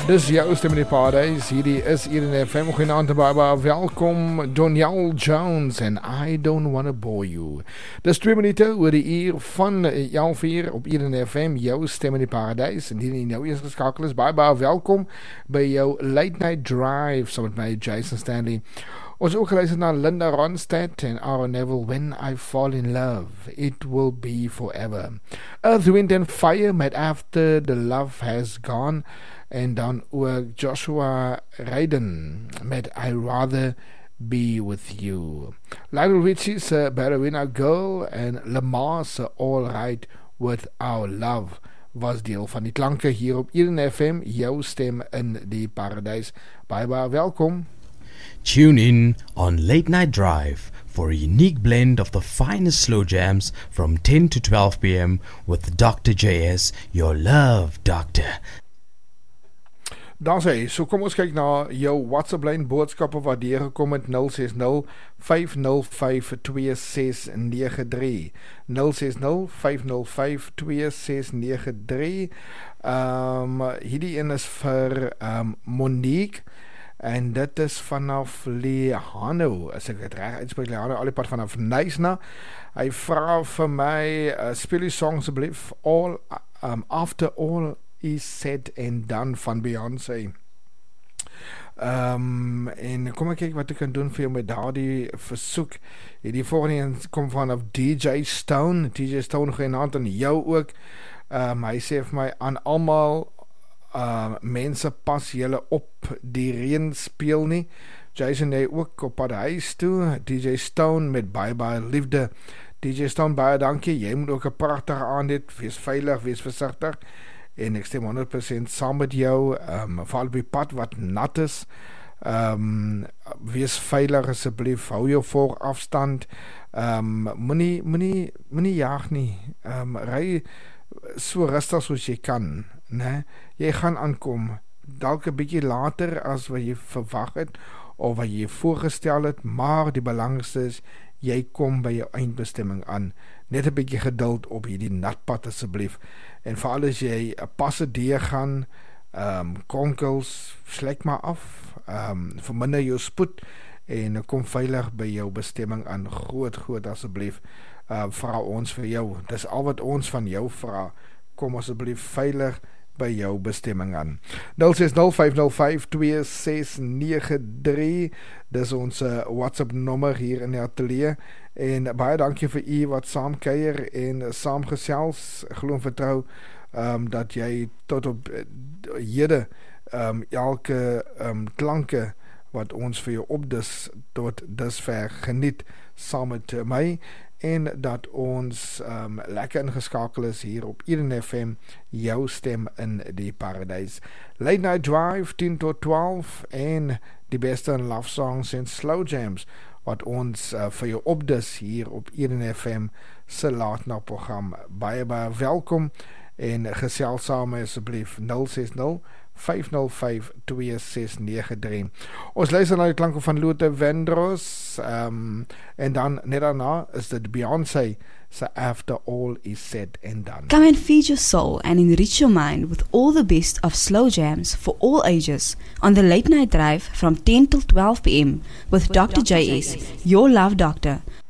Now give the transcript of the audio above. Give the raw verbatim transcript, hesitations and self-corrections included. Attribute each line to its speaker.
Speaker 1: Dis jou stem in die paradijs. Hierdie is hier in F M. Goeienaand en baie baie welkom. Doniel Jones en I Don't Wanna Bore You. Dis twee minute oor die uur van jou vier op hier in F M. Jou stem in die paradijs. En die nou eens geskakel is. Baie baie welkom by jou Late Night Drive. Saam met my Jason Stanley. Ons ook geluisterd naar Linda Ronstadt en Aaron Neville. When I Fall in Love, It Will Be Forever. Earth, Wind and Fire met After the Love Has Gone. En dan ook Joshua Radin met I Rather Be With You. Lionel Richie's uh, Better Win Our Girl en Lamar's uh, All Right With Our Love was deel van die klanke hier op Eden F M. Jou stem in die paradijs. Bye bye, welkom.
Speaker 2: Tune in on Late Night Drive for a unique blend of the finest slow jams from ten to twelve p m with Doctor J S, your love doctor.
Speaker 1: Dan sê, so kom ons kyk na jou WhatsApp lyn boodskappe wat deurgekom het nul ses nul vyf nul vyf twee ses nege drie nul ses nul vyf nul vyf twee ses nege drie. Um, hierdie een is vir um, Monique en dit is vanaf Lehano, as ek het reg uitspreek, Lehano, al die pad vanaf Nysna. Hy vra vir my, uh, speel die song asseblief, all, um, After All Is Said and Done van Beyoncé. Um, en kom ek kyk wat ek kan doen vir jou met daardie versoek. Die volgende kom vanaf D J Stone. D J Stone genaamd aan jou ook. Um, hy sê vir my, aan almal uh, mense pas julle op die reën speel nie. Jason hy ook op pad huis toe. D J Stone met baie baie liefde. D J Stone, baie dankie. Jy moet ook 'n pragtige aand hê. Wees veilig, wees versigtig. En ek stem honderd persent saam met jou, um, val op die pad wat nat is, um, wees veilig asseblief, hou jou voor afstand, um, moenie, moenie, moenie jaag nie, um, ry so rustig soos jy kan, né? Jy gaan aankom, dalk 'n bietjie later as wat jy verwag het, of wat jy voorgestel het, maar die belangrikste is, jy kom by jou eindbestemming aan. Net 'n bietjie geduld op hierdie natpad asseblief. En veral as jy 'n Pasadena gaan, um, kronkels, slek maar af, um, verminder jou spoed en kom veilig by jou bestemming aan. Groot, groot asseblief, uh, vra ons vir jou. Dis al wat ons van jou vra. Kom asseblief veilig by jou bestemming aan. nul ses nul vyf nul vyf twee ses nege drie. Dis ons uh, WhatsApp nommer hier in die atelier. En baie dankie vir u wat saam kuier en saam gesels. Glo en vertrou um, dat jy tot op uh, hede um, elke um, klanke wat ons vir jou opdis tot dusver geniet saam met uh, my. En dat ons um, lekker ingeskakel is hier op Eden F M, jou stem in die paradijs. Late Night Drive, tien tot twaalf, en die beste love songs en slow jams, wat ons uh, vir jou opdis hier op Eden F M, se laat na program. Baie, baie welkom, en gesels saam asseblief nul ses nul vyf nul vyf twee ses nege drie. Ons luister na die klanke van Luther Vandross, um, en dan net daarna is dit Beyoncé se After All Is Said and Done.
Speaker 3: Come and feed your soul and enrich your mind with all the best of slow jams for all ages on the Late Night Drive from ten till twelve p m with Doctor J S, your love doctor,